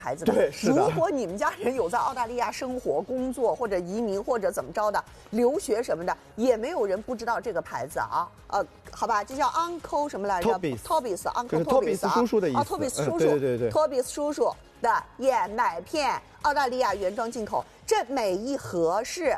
孩子的。 对，是的。 如果你们家人有在澳大利亚生活、工作或者移民或者怎么着的留学什么的，也没有人不知道这个牌子啊。好吧，这叫 Uncle 什么来着 ？Toby's Uncle Toby's 叔叔的意思。 Toby's 叔叔， 对 Toby's 叔叔的燕麦片，澳大利亚原装进口，这每一盒是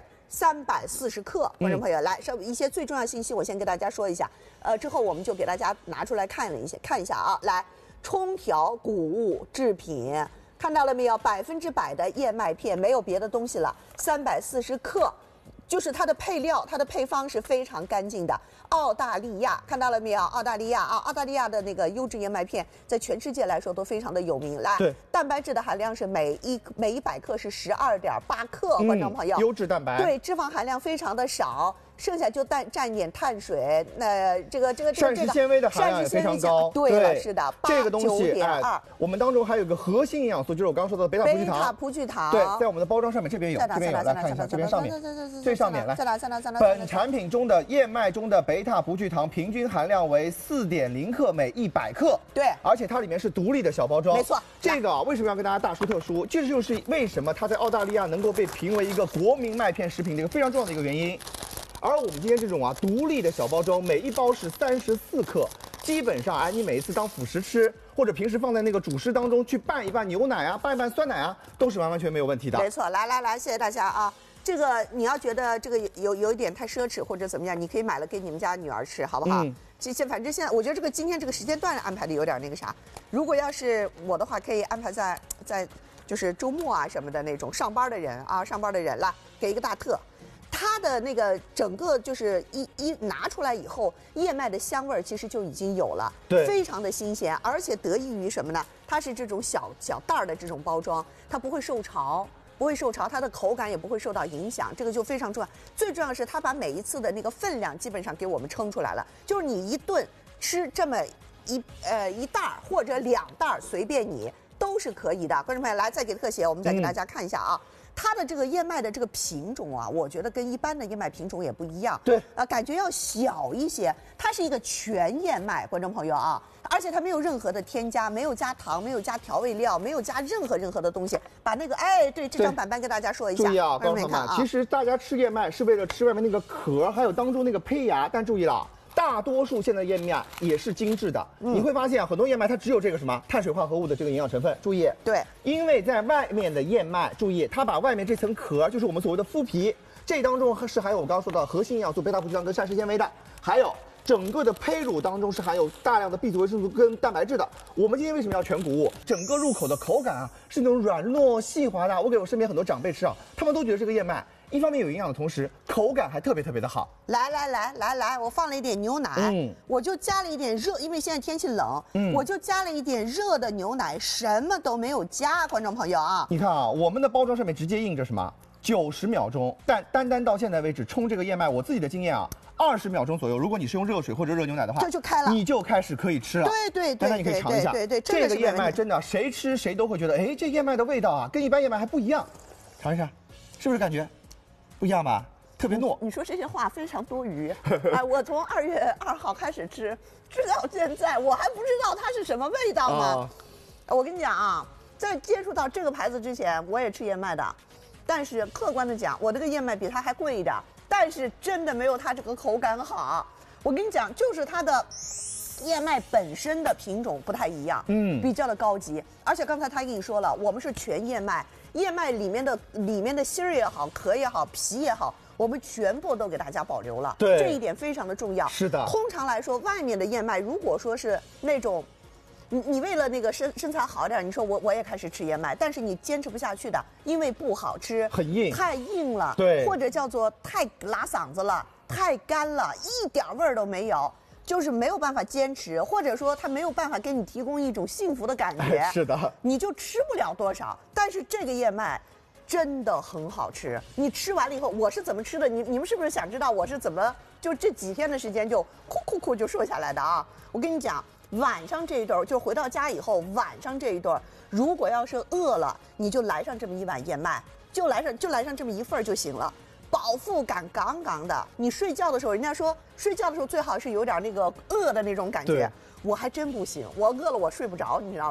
340克。观众朋友，来，一些最重要信息，我先给大家说一下。之后我们就给大家拿出来看一下啊。来，冲调谷物制品。看到了没有？100%的燕麦片，没有别的东西了。340克，就是它的配料、它的配方是非常干净的。澳大利亚看到了没有？澳大利亚的那个优质燕麦片，在全世界来说都非常的有名。来，蛋白质的含量是每100克是12.8克，观众朋友， 优质蛋白。 对，脂肪含量非常的少。剩下就占一点碳水，这个膳食纤维的含量也非常高。 对了，是的， 这个东西 9.2。 我们当中还有个核心营养素，就是我刚刚说的贝塔葡聚糖。对，在我们的包装上面这边有，来看一下，这边上面，最上面来。 在哪？ 本产品中的燕麦中的贝塔葡聚糖平均含量为4.0克每100克。 对， 而且它里面是独立的小包装。 没错， 这个为什么要跟大家大书特书？这就是为什么它在澳大利亚能够被评为一个国民麦片食品的一个非常重要的一个原因。而我们今天这种独立的小包装，每一包是34克，基本上你每一次当辅食吃，或者平时放在那个主食当中去拌一拌牛奶啊，拌一拌酸奶啊，都是完完全没有问题的。 没错，来，谢谢大家啊。这个你要觉得这个有一点太奢侈或者怎么样，你可以买了给你们家女儿吃，好不好？反正现在我觉得今天这个时间段安排的有点那个啥。如果要是我的话，可以安排在就是周末啊什么的那种上班的人来给一个大特。它的那个整个就是一拿出来以后，燕麦的香味其实就已经有了， 对， 非常的新鲜，而且得益于什么呢？它是这种小袋儿的这种包装，它不会受潮，它的口感也不会受到影响，这个就非常重要。最重要的是，它把每一次的那个分量基本上给我们称出来了，就是你一顿吃这么一袋儿或者2袋儿，随便你都是可以的。观众朋友，来再给特写，我们再给大家看一下啊。它的这个燕麦的这个品种啊，我觉得跟一般的燕麦品种也不一样。 对， 感觉要小一些。它是一个全燕麦，观众朋友啊，而且它没有任何的添加，没有加糖，没有加调味料，没有加任何的东西。把那个对这张板板跟大家说一下。 注意啊，观众朋友们，其实大家吃燕麦是为了吃外面那个壳，还有当中那个胚芽，但注意了。大多数现在燕麦也是精致的，你会发现很多燕麦它只有这个什么碳水化合物的这个营养成分。注意， 对， 因为在外面的燕麦，注意它把外面这层壳，就是我们所谓的麸皮，这当中是含有我刚刚说的核心营养素贝塔葡聚糖跟膳食纤维的，还有整个的胚乳当中是含有大量的 B 族维生素跟蛋白质的。我们今天为什么要全谷物？整个入口的口感是那种软糯细滑的。我给我身边很多长辈吃他们都觉得这个燕麦一方面有营养的同时，口感还特别的好。 来，我放了一点牛奶，我就加了一点热，因为现在天气冷，我就加了一点热的牛奶，什么都没有加，观众朋友啊。 你看我们的包装上面直接印着什么？90秒钟，但单到现在为止冲这个燕麦，我自己的经验20秒钟左右，如果你是用热水或者热牛奶的话， 就开了， 你就开始可以吃了。 对， 大家你可以尝一下， 对， 这个燕麦真的谁吃谁都会觉得，这燕麦的味道跟一般燕麦还不一样，尝一下，是不是感觉不一样吧？特别糯。 你说这些话非常多余。我从2月2号开始吃到现在，我还不知道它是什么味道吗？我跟你讲在接触到这个牌子之前，我也吃燕麦的，但是客观的讲，我这个燕麦比它还贵一点，但是真的没有它这个口感好。我跟你讲，就是它的燕麦本身的品种不太一样，比较的高级，而且刚才他跟你说了，我们是全燕麦，燕麦里面的芯儿也好，壳也好，皮也好，我们全部都给大家保留了， 对， 这一点非常的重要。 是的， 通常来说，外面的燕麦如果说是那种，你为了那个身材好点，你说我也开始吃燕麦，但是你坚持不下去的，因为不好吃， 很硬， 太硬了， 对， 或者叫做太拉嗓子了，太干了，一点味儿都没有。就是没有办法坚持，或者说它没有办法给你提供一种幸福的感觉， 是的， 你就吃不了多少。但是这个燕麦真的很好吃，你吃完了以后，我是怎么吃的？你们是不是想知道我是怎么就这几天的时间就哭就瘦下来的啊？我跟你讲，晚上这一顿就回到家以后，晚上这一顿，如果要是饿了，你就来上这么一碗燕麦，就来上这么一份就行了。饱腹感杠杠的，你睡觉的时候，人家说睡觉的时候最好是有点那个饿的那种感觉，我还真不行，我饿了我睡不着，你知道吧？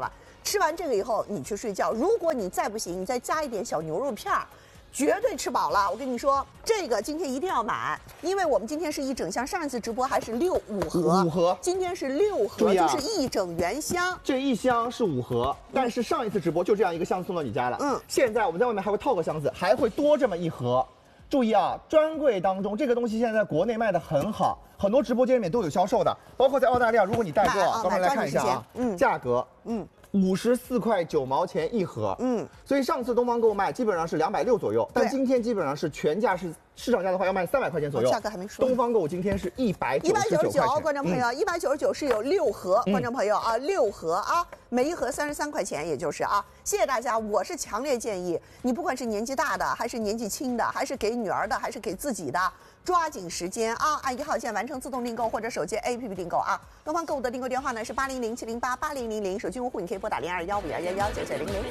吃完这个以后，你去睡觉。如果你再不行，你再加一点小牛肉片儿。绝对吃饱了，我跟你说，这个今天一定要买，因为我们今天是一整箱，上一次直播还是5盒，今天是6盒，就是一整原箱。 这一箱是5盒，但是上一次直播就这样一个箱子送到你家了。现在我们在外面还会套个箱子，还会多这么1盒。注意啊，专柜当中这个东西现在在国内卖的很好，很多直播间里面都有销售的，包括在澳大利亚，如果你带购，咱们来看一下啊，价格，54块9毛钱1盒，所以上次东方购卖基本上是260左右，但今天基本上是全价是市场价的话要卖300块钱左右， 价格还没说。 东方购今天是199， 观众朋友，199是有6盒，观众朋友啊，6盒啊，每一盒33块钱，也就是啊，谢谢大家，我是强烈建议你，不管是年纪大的，还是年纪轻的，还是给女儿的，还是给自己的。抓紧时间啊！按1号键完成自动订购或者手机 APP 订购啊！东方购物的订购电话呢是800-708-8000，手机用户你可以拨打0215119900。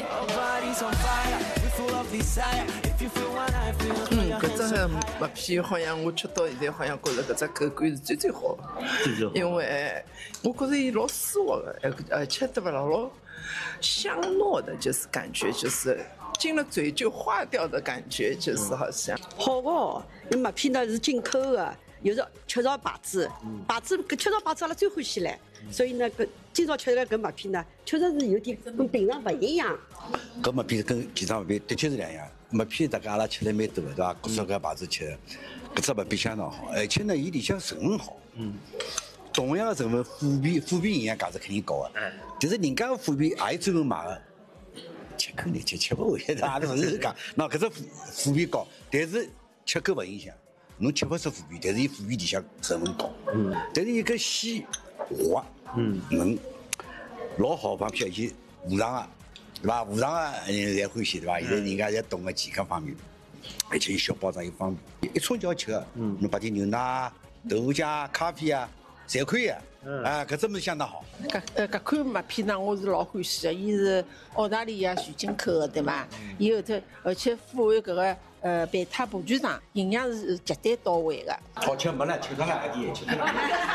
搿只麦片好像我吃到现在好像觉着搿只口感是最好的，因为我觉着伊老丝滑的，而且对不啦老香糯的，就是感觉就是进了嘴就化掉的感觉，就是好像好哦。那麦片呢是进口的，又是雀巢牌子，雀巢牌子阿拉最欢喜嘞，所以呢，今朝吃的搿麦片呢，确实是有点跟平常不一样。 搿麦片跟其他麦片的确是两样，麦片大家阿拉吃了蛮多的，对伐？各式各牌子吃的，搿只麦片相当好，而且呢，伊里向成分好。同样的成分，虎皮营养价值肯定高的，但是人家的虎皮也有专门买的。吃口难吃，吃不回，阿拉是讲，那搿只虎皮高，但是吃口勿影响。侬吃不出虎皮，但是伊虎皮里向成分高。但是伊搿细滑，嫩，老好帮皮，而且无糖的，对伐？无糖的人侪欢喜，对伐？现在人家侪懂个健康方面，而且伊小包装又方便，一冲就好吃个。侬摆点牛奶、豆腐浆、咖啡啊，侪可以个。搿只物事相当好。 搿款麦片呢，我是老欢喜的。伊是澳大利亚全进口的，对伐？伊后头而且富含搿个贝塔葡聚糖，营养是绝对到位的。 好吃没了，吃脱了，一点吃脱了。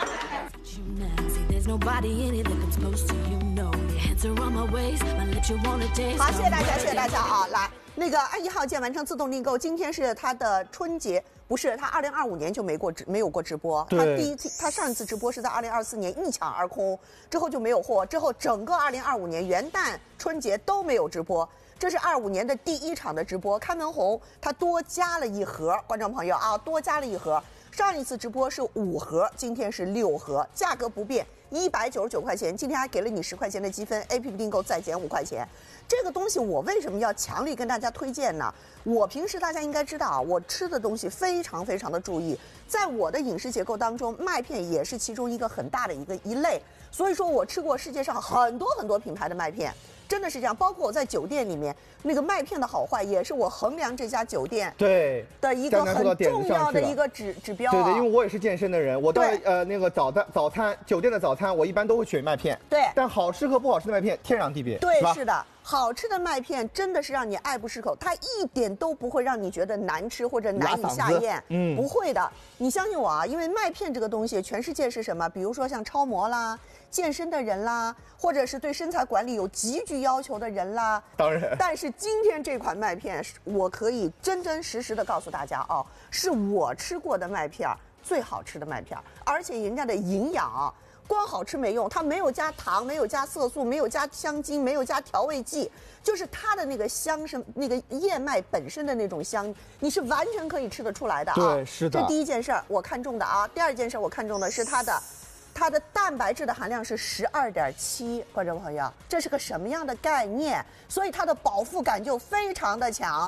好，谢谢大家，谢谢大家啊！来，那个按1号键完成自动订购。今天是它的春节，不是它2025年就没有过直播。它上一次直播是在2024年一抢而空，之后就没有货，之后整个2025年元旦、春节都没有直播。这是25年的第1场的直播，开门红它多加了1盒，观众朋友啊，多加了1盒。上一次直播是5盒，今天是6盒，价格不变，199块钱。今天还给了你10块钱的积分 ，APP 订购再减5块钱。这个东西我为什么要强力跟大家推荐呢？我平时大家应该知道啊，我吃的东西非常非常的注意，在我的饮食结构当中，麦片也是其中一个很大的一类。所以说我吃过世界上很多品牌的麦片。真的是这样，包括我在酒店里面那个麦片的好坏，也是我衡量这家酒店的一个很重要的一个指标、啊。 对，因为我也是健身的人，我到那个早餐酒店的早餐，我一般都会选麦片。 对， 但好吃和不好吃的麦片天壤地别。 对，是的，好吃的麦片真的是让你爱不释口，它一点都不会让你觉得难吃或者难以下咽。不会的，你相信我啊，因为麦片这个东西，全世界是什么？比如说像超模啦。健身的人啦，或者是对身材管理有极具要求的人啦， 当然。 但是今天这款麦片，我可以真实的告诉大家哦，是我吃过的麦片最好吃的麦片，而且人家的营养，光好吃没用，它没有加糖，没有加色素，没有加香精，没有加调味剂，就是它的那个香是那个燕麦本身的那种香，你是完全可以吃得出来的啊。 对，是的。 这第一件事儿我看中的啊，第二件事我看中的是它的蛋白质的含量是12.7，观众朋友，这是个什么样的概念？所以它的饱腹感就非常的强，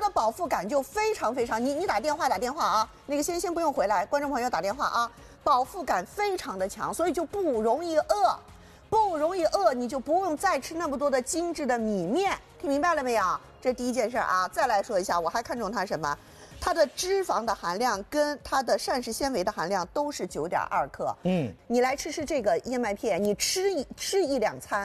你打电话啊，那个先不用回来，观众朋友打电话啊，饱腹感非常的强，所以就不容易饿，你就不用再吃那么多的精致的米面，听明白了没有？这第一件事啊，再来说一下，我还看中它什么？它的脂肪的含量跟它的膳食纤维的含量都是9.2克。你来吃这个燕麦片，你吃1-2餐，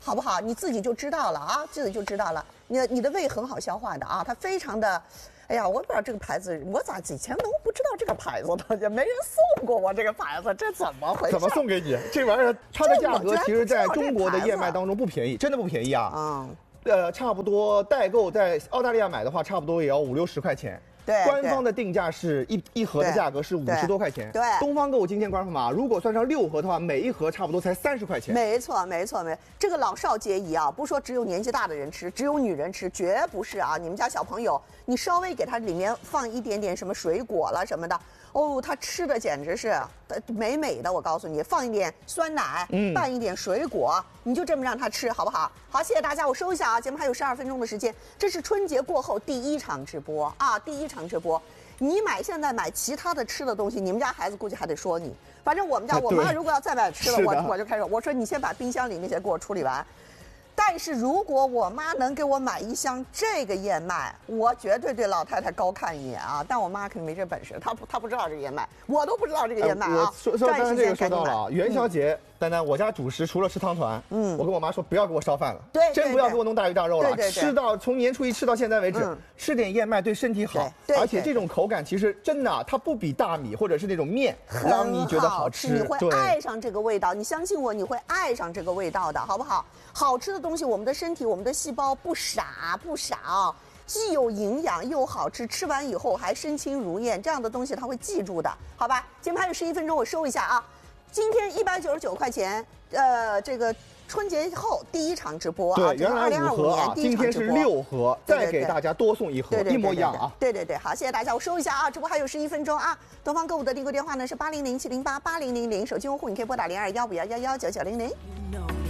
好不好？你自己就知道了啊，自己就知道了。你的胃很好消化的啊，它非常的。哎呀，我不知道这个牌子，我咋以前都不知道这个牌子的，也没人送过我这个牌子，这怎么回事？ 怎么送给你？这玩意儿它的价格其实在中国的燕麦当中不便宜，真的不便宜啊。差不多代购在澳大利亚买的话，差不多也要50、60块钱。 对， 官方的定价是一盒的价格是50多块钱。 对， 东方购物今天官方码，如果算上6盒的话，每一盒差不多才30块钱。 没错。这个老少皆宜啊，不是说只有年纪大的人吃，只有女人吃，绝不是啊。你们家小朋友，你稍微给他里面放一点点什么水果了什么的，哦，他吃的简直是美美的。我告诉你，放一点酸奶，拌一点水果，你就这么让他吃，好不好？好，谢谢大家，我收一下啊，节目还有12分钟的时间，这是春节过后第1场直播啊，第1场直播。你现在买其他的吃的东西，你们家孩子估计还得说你。反正我们家我妈如果要再买吃的，我就开始我说你先把冰箱里那些给我处理完。但是如果我妈能给我买1箱这个燕麦，我绝对对老太太高看一眼啊！但我妈可能没这本事，她不知道这个燕麦，我都不知道这个燕麦啊。 我说刚才这个说到了元宵节，丹丹，我家主食除了吃汤团，我跟我妈说不要给我烧饭了， 对， 真不要给我弄大鱼大肉了， 对， 吃到从年初一吃到现在为止，吃点燕麦对身体好，而且这种口感其实真的它不比大米或者是那种面让你觉得好吃， 你会爱上这个味道，你相信我，你会爱上这个味道的，好不好？好吃的东西，我们的身体、我们的细胞不傻啊，既有营养又好吃，吃完以后还身轻如燕，这样的东西它会记住的，好吧？节目还有11分钟，我收一下啊。今天199块钱，这个春节后第1场直播啊， 对，原来5盒啊，今天是6盒，再给大家多送1盒，一模一样啊。 对，好，谢谢大家，我收一下啊，直播还有11分钟啊。东方购物的订购电话呢是800-708-8000，手机用户你可以拨打021511199900。